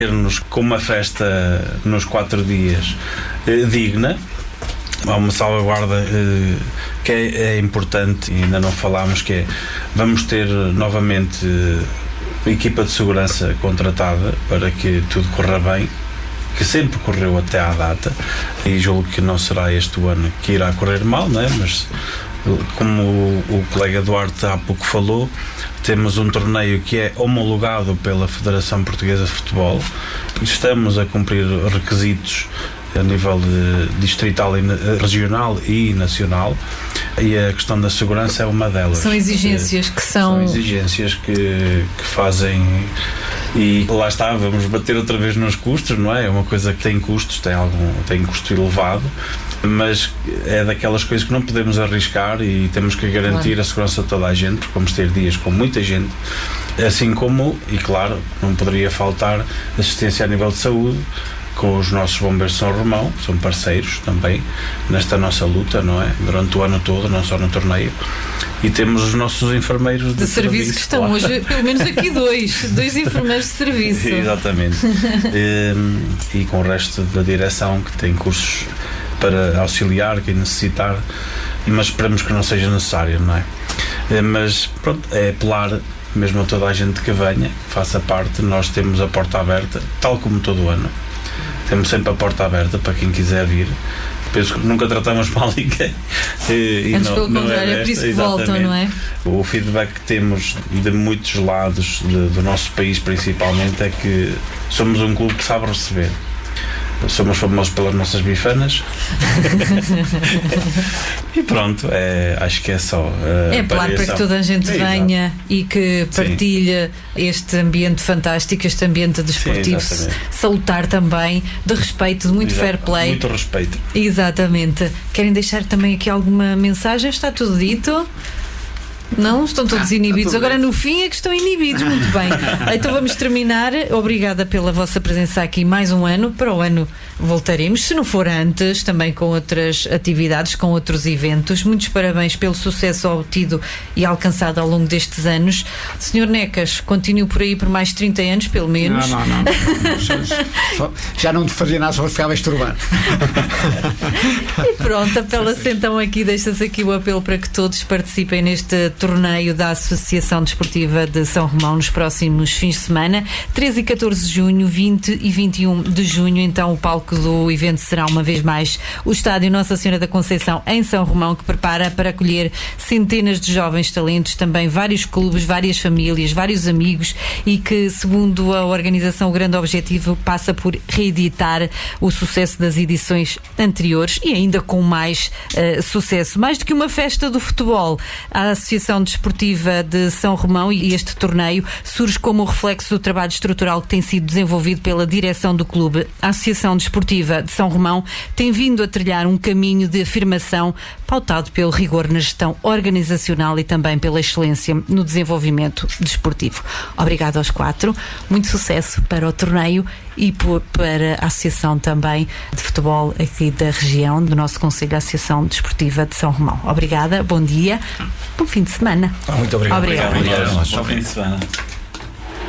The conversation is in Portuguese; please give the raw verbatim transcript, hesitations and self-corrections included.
com uma festa nos quatro dias eh, digna. Há uma salvaguarda eh, que é, é importante e ainda não falámos, que é, vamos ter novamente eh, equipa de segurança contratada para que tudo corra bem, que sempre correu até à data, e julgo que não será este o ano que irá correr mal, não é? Mas como o, o colega Duarte há pouco falou, temos um torneio que é homologado pela Federação Portuguesa de Futebol. Estamos a cumprir requisitos a nível de distrital, e regional e nacional, e a questão da segurança é uma delas. São exigências que são... São exigências que, que fazem, e lá está, vamos bater outra vez nos custos, não é? É uma coisa que tem custos, tem algum, tem custo elevado, mas é daquelas coisas que não podemos arriscar e temos que garantir, claro, a segurança de toda a gente, porque vamos ter dias com muita gente, assim como, e claro, não poderia faltar assistência a nível de saúde, com os nossos bombeiros de São Romão, são parceiros também nesta nossa luta, não é? Durante o ano todo, não só no torneio. E temos os nossos enfermeiros de, de serviço, serviço que estão, claro, hoje, pelo menos aqui dois, dois enfermeiros de serviço. Exatamente. e, e com o resto da direção, que tem cursos para auxiliar quem necessitar, mas esperamos que não seja necessário, não é? Mas pronto, é apelar mesmo a toda a gente que venha, que faça parte. Nós temos a porta aberta, tal como todo o ano. Temos sempre a porta aberta para quem quiser vir. Penso que nunca tratamos mal ninguém. E, Antes, não, pelo não contrário, é, é por isso que voltam, não é? O feedback que temos de muitos lados de, do nosso país, principalmente, é que somos um clube que sabe receber. Somos famosos pelas nossas bifanas. E pronto, é, acho que é só uh, é claro, para que toda a gente venha, exato, e que partilhe, sim, este ambiente fantástico, este ambiente desportivo, sim, salutar também, de respeito, de muito, exato, fair play. Muito respeito. Exatamente. Querem deixar também aqui alguma mensagem? Está tudo dito? Não? Estão todos ah, inibidos. Agora bem. No fim é que estão inibidos. Muito bem. Então vamos terminar. Obrigada pela vossa presença aqui mais um ano. Para o ano voltaremos, se não for antes, também com outras atividades, com outros eventos. Muitos parabéns pelo sucesso obtido e alcançado ao longo destes anos. senhor Necas, continue por aí por mais trinta anos, pelo menos. Não, não, não. Só, já não te fazia nada, só ficava esturbado. E pronto, apela-se então aqui, deixa-se aqui o apelo para que todos participem neste torneio da Associação Desportiva de São Romão nos próximos fins de semana, treze e catorze de junho, vinte e vinte e um de junho. Então o palco do evento será uma vez mais o estádio Nossa Senhora da Conceição em São Romão, que prepara para acolher centenas de jovens talentos, também vários clubes, várias famílias, vários amigos, e que, segundo a organização, o grande objetivo passa por reeditar o sucesso das edições anteriores e ainda com mais uh, sucesso. Mais do que uma festa do futebol, a Associação Desportiva de São Romão e este torneio surge como reflexo do trabalho estrutural que tem sido desenvolvido pela direção do clube. A Associação Desportiva de São Romão tem vindo a trilhar um caminho de afirmação pautado pelo rigor na gestão organizacional e também pela excelência no desenvolvimento desportivo. Obrigado aos quatro, muito sucesso para o torneio e por, para a Associação também de Futebol aqui da região, do nosso Conselho, a Associação Desportiva de São Romão. Obrigada, bom dia, bom fim de semana. Muito obrigado. Obrigado. Obrigado. Obrigado. Bom fim de semana.